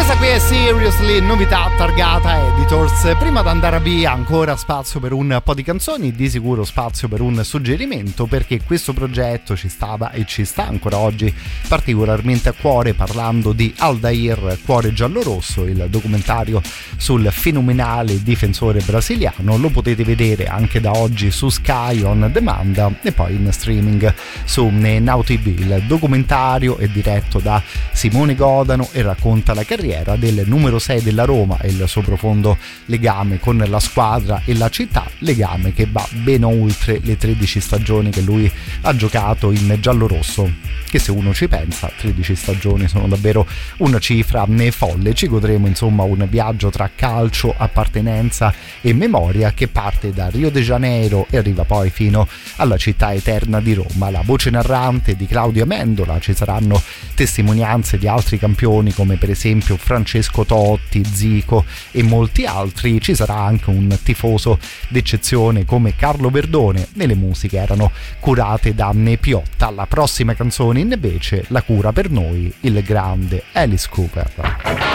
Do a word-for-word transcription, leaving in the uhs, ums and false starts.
Qui è Seriously, novità targata Editors. Prima di andare via ancora spazio per un po' di canzoni, di sicuro spazio per un suggerimento, perché questo progetto ci stava e ci sta ancora oggi particolarmente a cuore, parlando di Aldair Cuore Giallorosso, il documentario sul fenomenale difensore brasiliano. Lo potete vedere anche da oggi su Sky on demand e poi in streaming su Now T V. Il documentario è diretto da Simone Godano e racconta la carriera del numero sei della Roma e il suo profondo legame con la squadra e la città, legame che va ben oltre le tredici stagioni che lui ha giocato in giallorosso, che se uno ci pensa tredici stagioni sono davvero una cifra folle. Ci godremo insomma un viaggio tra calcio, appartenenza e memoria che parte da Rio de Janeiro e arriva poi fino alla città eterna di Roma. La voce narrante di Claudio Amendola, ci saranno testimonianze di altri campioni come per esempio Francesco Totti, Zico e molti altri. Ci sarà anche un tifoso d'eccezione come Carlo Verdone e le musiche erano curate da Anne Piotta. La prossima canzone invece la cura per noi il grande Alice Cooper.